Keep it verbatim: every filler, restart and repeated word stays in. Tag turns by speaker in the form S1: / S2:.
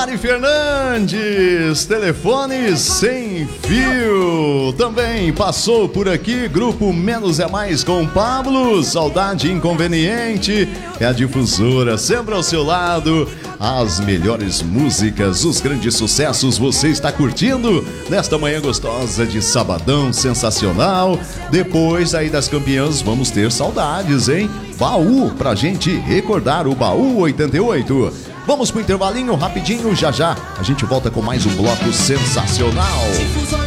S1: Mari Fernandes, telefone sem fio. Também passou por aqui, grupo Menos é Mais com Pablo. Saudade Inconveniente é a difusora, sempre ao seu lado. As melhores músicas, os grandes sucessos você está curtindo nesta manhã gostosa de sabadão, sensacional. Depois aí das campeãs vamos ter saudades, hein? Baú, pra gente recordar o Baú oitenta e oito. Vamos pro intervalinho rapidinho, já já a gente volta com mais um bloco sensacional.